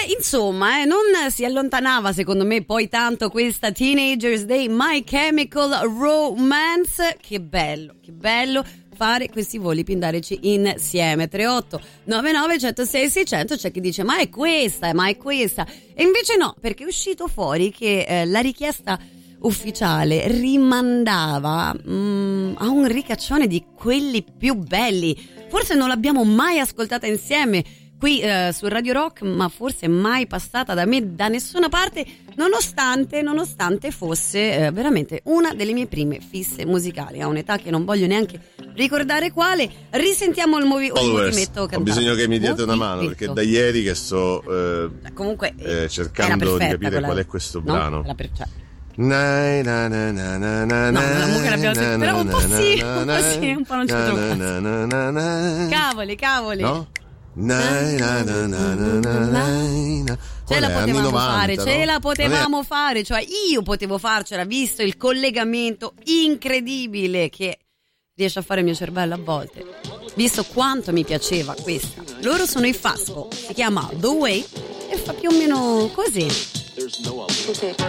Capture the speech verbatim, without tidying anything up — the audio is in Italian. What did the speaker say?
Beh, insomma, eh, non si allontanava secondo me poi tanto questa Teenagers dei My Chemical Romance. Che bello, che bello fare questi voli pindarici insieme. Tre otto nove nove uno zero sei sei zero zero. C'è chi dice ma è questa, ma è questa, e invece no, perché è uscito fuori che eh, la richiesta ufficiale rimandava mm, a un ricaccione di quelli più belli. Forse non l'abbiamo mai ascoltata insieme qui eh, su Radio Rock, ma forse mai passata da me da nessuna parte, nonostante nonostante fosse eh, veramente una delle mie prime fisse musicali, a un'età che non voglio neanche ricordare quale. Risentiamo il, movi- il motivetto cantato. Ho bisogno che mi diate una mano, perché è da ieri che sto eh, comunque eh, cercando di capire quella... qual è questo no? brano. La per... cioè... Na, na, na, na, na, na, no, la mucca l'abbiamo sentita, però un po' sì, un po' sì, un po' non ci trovo. Cavoli, cavoli. No? Na, na, na, na, na, na. Ce la potevamo novanta, fare, no? ce la potevamo è... fare, cioè io potevo farcela, visto il collegamento incredibile che riesce a fare il mio cervello a volte, visto quanto mi piaceva questa. Loro sono i Fasco, si chiama The Way e fa più o meno così.